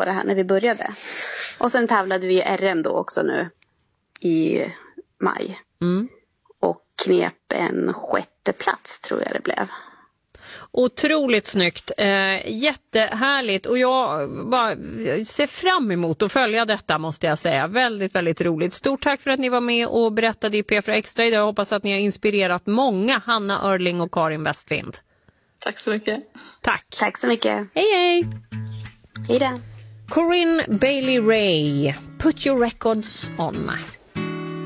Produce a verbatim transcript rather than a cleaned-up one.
på det här när vi började. Och sen tävlade vi i R M då också nu i maj. Mm. Och knep en sjätte plats tror jag det blev. Otroligt snyggt, eh, jättehärligt, och jag bara ser fram emot att följa detta, måste jag säga. Väldigt, väldigt roligt. Stort tack för att ni var med och berättade i P fyra Extra idag. Jag hoppas att ni har inspirerat många, Hanna Örling och Karin Westlind. Tack så mycket. Tack. Tack så mycket. Hej hej. Hej då. Corinne Bailey Rae, Put Your Records On.